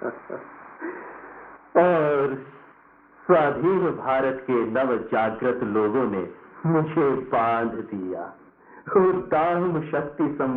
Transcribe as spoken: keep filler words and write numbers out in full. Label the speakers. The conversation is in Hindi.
Speaker 1: और स्वाधीन भारत के नव जागृत लोगों ने मुझे बांध दिया। वो दाम शक्ति